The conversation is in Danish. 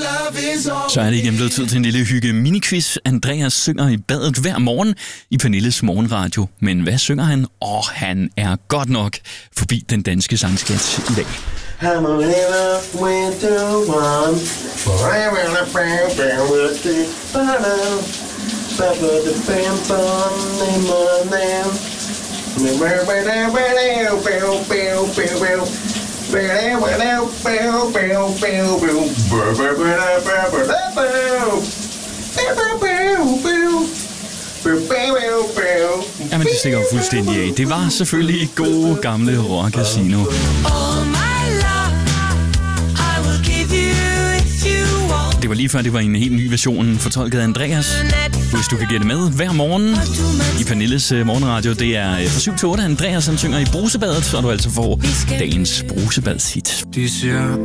Så er det igen blevet tid til en lille hygge miniquiz. Andreas synger i badet hver morgen i Pernilles morgenradio. Men hvad synger han? Han er godt nok forbi den danske sangskat i dag. Jamen, det stikker jo fuldstændig af. Det var selvfølgelig gode gamle Rock Casino. Det var lige før, det var en helt ny version fortolket af Andreas. Hvis du kan gætte med hver morgen i Pernilles morgenradio, det er fra 7 til 8. Andreas han synger i brusebadet, så du altså får dagens brusebadshit.